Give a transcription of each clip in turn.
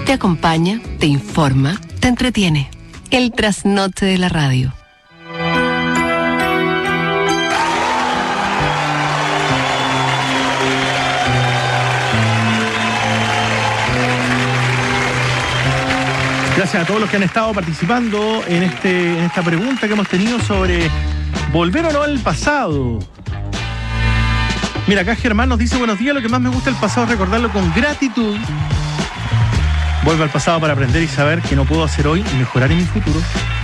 Te acompaña, te informa, te entretiene. El trasnoche de la radio. Gracias a todos los que han estado participando en esta pregunta que hemos tenido sobre volver o no al pasado. Mira, acá Germán nos dice: buenos días, lo que más me gusta del pasado es recordarlo con gratitud. Vuelvo al pasado para aprender y saber que no puedo hacer hoy y mejorar en mi futuro.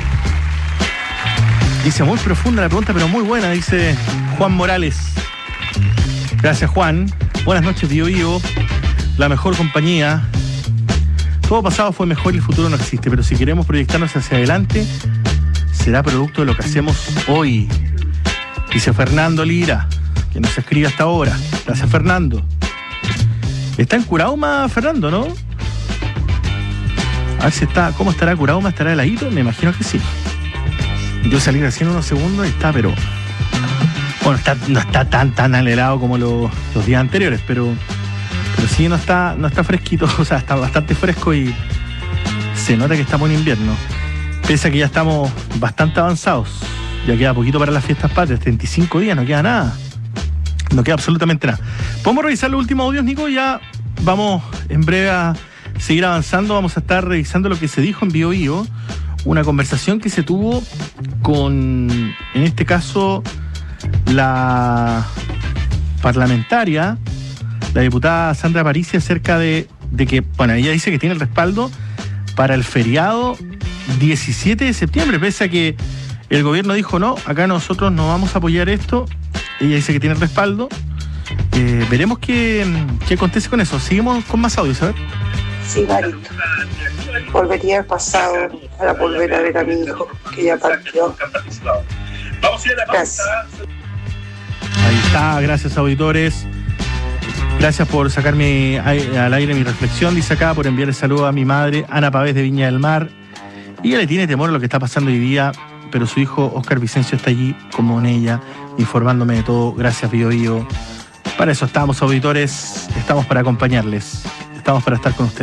Dice: muy profunda la pregunta, pero muy buena, dice Juan Morales. Gracias, Juan. Buenas noches, Bio Bio, la mejor compañía. Todo pasado fue mejor y el futuro no existe, pero si queremos proyectarnos hacia adelante, será producto de lo que hacemos hoy. Dice Fernando Lira, que nos escribe hasta ahora. Gracias, Fernando. Está en Curauma, Fernando, ¿no? A ver si está, ¿cómo estará Curauma? ¿Estará heladito? Me imagino que sí. Yo salí recién unos segundos y está, pero... Bueno, no está tan helado como los días anteriores, pero sí no está fresquito, o sea, está bastante fresco y se nota que estamos en invierno. Pese a que ya estamos bastante avanzados. Ya queda poquito para las fiestas patrias, 35 días, no queda nada. No queda absolutamente nada. ¿Podemos revisar los últimos audios, Nico? Ya vamos en breve a seguir avanzando. Vamos a estar revisando lo que se dijo en Bio Bio. Una conversación que se tuvo con, en este caso, la parlamentaria, la diputada Sandra Parisi, acerca de que, bueno, ella dice que tiene el respaldo para el feriado 17 de septiembre, pese a que el gobierno dijo no, acá nosotros no vamos a apoyar esto. Ella dice que tiene el respaldo. Veremos qué acontece con eso. Seguimos con más audios, a ver. Sí, Marito. Volvería al pasado para volver a ver a mi hijo, que ya partió. Gracias. Ahí está, gracias, auditores. Gracias por sacarme al aire mi reflexión, dice acá, por enviar el saludo a mi madre, Ana Pavés de Viña del Mar. Ella le tiene temor a lo que está pasando hoy día, pero su hijo Oscar Vicencio está allí, como en ella, informándome de todo. Gracias, Bio Bio. Para eso estamos, auditores, estamos para acompañarles, estamos para estar con ustedes.